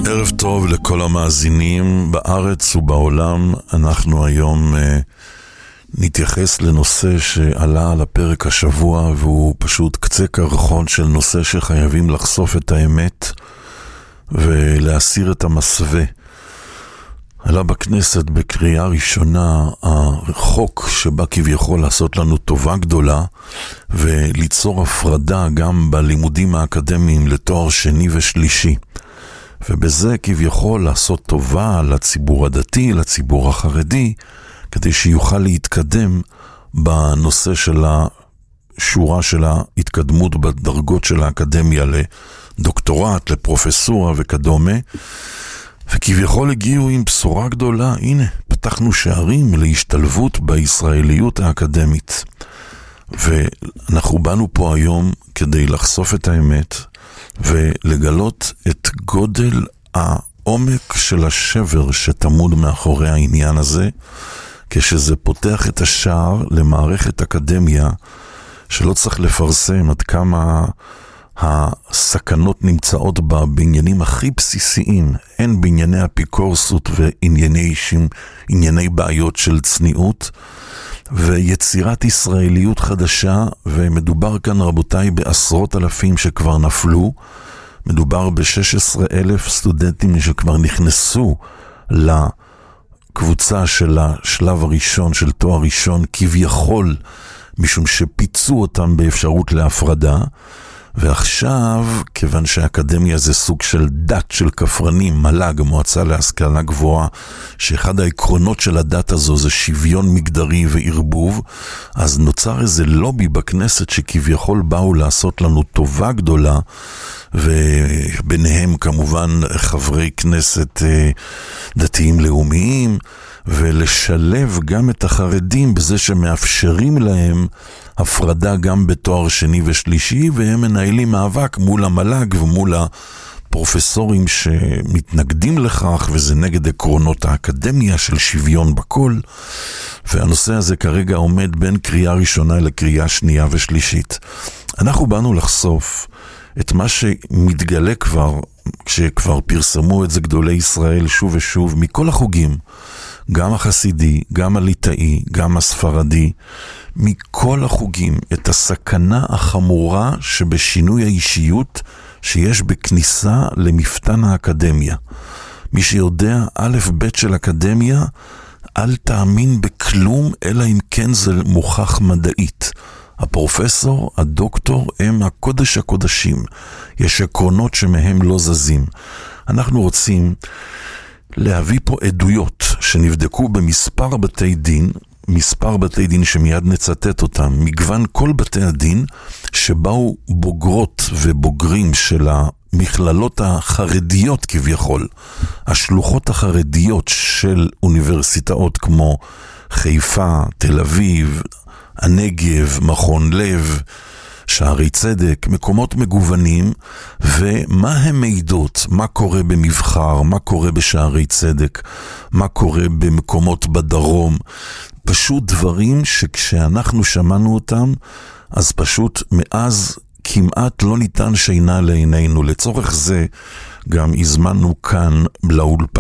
ערב טוב לכל המאזינים בארץ ובעולם. אנחנו היום נתייחס לנושא שעלה על הפרק השבוע, והוא פשוט קצה קרחון של נושא שחייבים לחשוף את האמת ולהסיר את המסווה. עלה בכנסת בקריאה ראשונה החוק שבא כביכול לעשות לנו טובה גדולה וליצור הפרדה גם בלימודים האקדמיים לתואר שני ושלישי, ובזה כביכול לעשות טובה לציבור הדתי, לציבור החרדי, כדי שיוכל להתקדם בנושא של השורה של ההתקדמות בדרגות של האקדמיה לדוקטורט, לפרופסורה וכדומה. וכביכול הגיעו עם בשורה גדולה, הנה, פתחנו שערים להשתלבות בישראליות האקדמית. ואנחנו באנו פה היום כדי לחשוף את האמת ולגלות את גודל העומק של השבר שתמוד מאחורי העניין הזה, כשזה פותח את השער למערכת אקדמיה שלא צריך לפרסם עד כמה הסכנות נמצאות בה בעניינים הכי בסיסיים, הן בענייני אפיקורסות וענייני בעיות של צניעות ויצירת ישראליות חדשה. ומדובר כאן רבותיי בעשרות אלפים שכבר נפלו, מדובר ב-16,000 סטודנטים שכבר נכנסו לקבוצה של השלב הראשון של תואר ראשון כביכול, משום שפיצו אותם באפשרות להפרדה. ועכשיו, כיוון שהאקדמיה זה סוג של דת של כפרנים, מל"ג, המועצה להשכלה גבוהה, שאחד העקרונות של הדת הזו זה שוויון מגדרי וערבוב, אז נוצר איזה לובי בכנסת שכביכול באו לעשות לנו טובה גדולה, וביניהם כמובן חברי כנסת דתיים לאומיים, ולשלב גם את החרדים בזה שמאפשרים להם הפרדה גם בתואר שני ושלישי, והם מנהלים מאבק מול המל"ג ומול הפרופסורים שמתנגדים לכך, וזה נגד עקרונות האקדמיה של שוויון בכל. והנושא הזה כרגע עומד בין קריאה ראשונה לקריאה שנייה ושלישית. אנחנו באנו לחשוף את מה שמתגלה כבר, כשכבר פרסמו את זה גדולי ישראל שוב ושוב, מכל החוגים, גם החסידי, גם הליטאי, גם הספרדי, מכל החוגים, את הסכנה החמורה שבשינוי האישיות שיש בכניסה למפתן האקדמיה. מי שיודע א' ב' של אקדמיה, אל תאמין בכלום, אלא אם כן זה מוכח מדעית. הפרופסור, הדוקטור, הם הקודש הקודשים. יש עקרונות שמהם לא זזים. אנחנו רוצים להביא פה עדויות שנבדקו במספר בתי דין, מספר בתי דין שמיד נצטט אותם, מגוון כל בתי הדין שבאו בוגרות ובוגרים של המכללות החרדיות כביכול, השלוחות החרדיות של אוניברסיטאות כמו חיפה, תל אביב, הנגב, מכון לב, שערי צדק, מקומות מגוונים, ומה הם מעידות, מה קורה במבחר, מה קורה בשערי צדק, מה קורה במקומות בדרום, פשוט דברים שכשאנחנו שמענו אותם, אז פשוט מאז כמעט לא ניתן שינה לעינינו. לצורך זה גם הזמנו כאן